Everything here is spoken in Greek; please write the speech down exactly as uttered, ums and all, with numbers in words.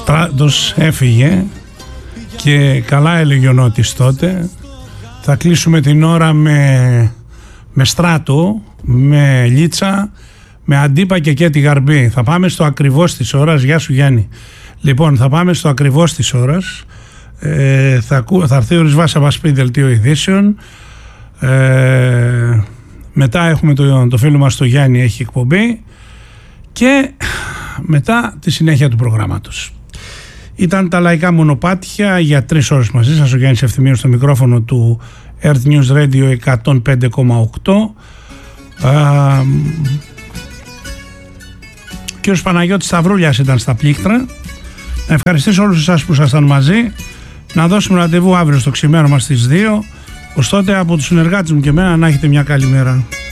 Στράτος έφυγε και καλά έλεγε ο Νότης τότε. Θα κλείσουμε την ώρα με, με Στράτο, με Λίτσα, με Αντίπα και Κέτη Γαρμπή. Θα πάμε στο ακριβώς της ώρας. Γεια σου Γιάννη. Λοιπόν, θα πάμε στο ακριβώς της ώρας. Ε, θα, θα έρθει ο Ρισβάς να μας πει δελτίο ειδήσεων. Ε, μετά έχουμε το, το φίλο μας το Γιάννη, έχει εκπομπή. Και μετά τη συνέχεια του προγράμματος. Ήταν τα λαϊκά μονοπάτια για τρεις ώρες μαζί σας. Ο Γιάννης Ευθυμίος στο μικρόφωνο του Earth News Radio εκατόν πέντε κόμμα οκτώ. Ο κύριος Παναγιώτης Σταυρούλιας ήταν στα πλήκτρα. Να ευχαριστήσω όλους εσάς που ήσασταν μαζί. Να δώσουμε ραντεβού αύριο στο ξημέρωμα στις δύο. Ως τότε από τους συνεργάτες μου και εμένα να έχετε μια καλή μέρα.